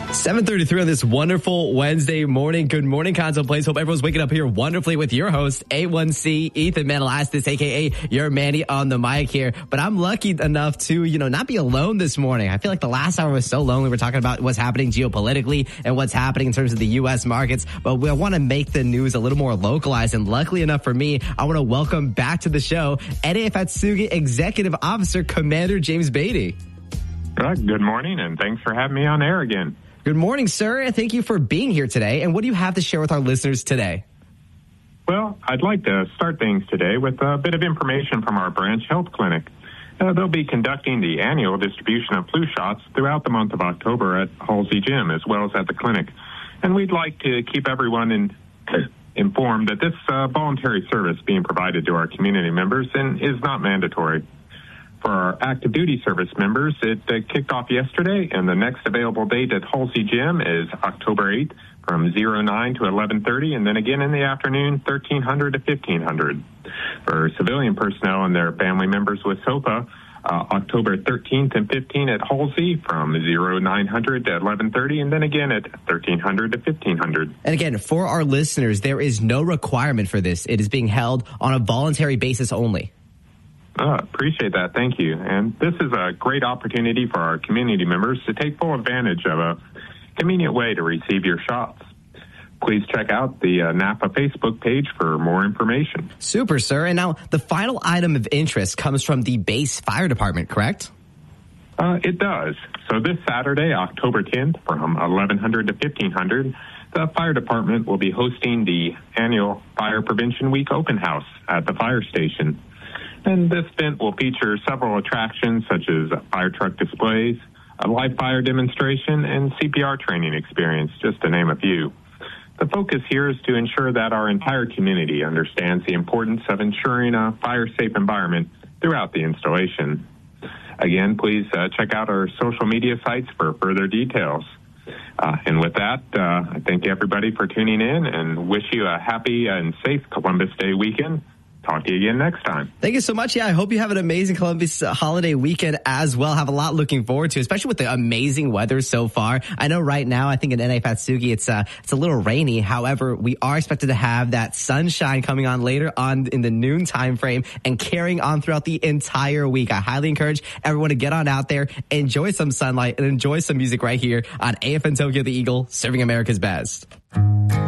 7:33 on this wonderful Wednesday morning. Good morning, Console Place. Hope everyone's waking up here wonderfully with your host, A1C, Ethan Manalastis, a.k.a. your Manny on the mic here. But I'm lucky enough to, not be alone this morning. I feel like the last hour was so lonely. We're talking about what's happening geopolitically and what's happening in terms of the U.S. markets. But we want to make the news a little more localized. And luckily enough for me, I want to welcome back to the show, NAF Atsugi Executive Officer, Commander James Beatty. Good morning, and thanks for having me on air again. Good morning, sir, and thank you for being here today. And what do you have to share with our listeners today? Well, I'd like to start things today with a bit of information from our branch health clinic. They'll be conducting the annual distribution of flu shots throughout the month of October at Halsey Gym as well as at the clinic. And we'd like to keep everyone informed that this voluntary service being provided to our community members is not mandatory. For our active duty service members, it kicked off yesterday, and the next available date at Halsey Gym is October 8th from 09 to 11:30, and then again in the afternoon, 1300 to 1500. For civilian personnel and their family members with SOPA, October 13th and 15th at Halsey from 0900 to 11:30, and then again at 1300 to 1500. And again, for our listeners, there is no requirement for this. It is being held on a voluntary basis only. Appreciate that. Thank you. And this is a great opportunity for our community members to take full advantage of a convenient way to receive your shots. Please check out the NAPA Facebook page for more information. Super, sir. And now the final item of interest comes from the base fire department, correct? It does. So this Saturday, October 10th, from 1100 to 1500, the fire department will be hosting the annual Fire Prevention Week open house at the fire station. And this event will feature several attractions such as fire truck displays, a live fire demonstration, and CPR training experience, just to name a few. The focus here is to ensure that our entire community understands the importance of ensuring a fire-safe environment throughout the installation. Again, please check out our social media sites for further details. And with that, I thank everybody for tuning in and wish you a happy and safe Columbus Day weekend. Talk to you again next time. Thank you so much. Yeah, I hope you have an amazing Columbus holiday weekend as well. Have a lot looking forward to, especially with the amazing weather so far. I know right now, I think in NAF Atsugi, it's a little rainy. However, we are expected to have that sunshine coming on later on in the noon time frame and carrying on throughout the entire week. I highly encourage everyone to get on out there, enjoy some sunlight, and enjoy some music right here on AFN Tokyo the Eagle, serving America's best.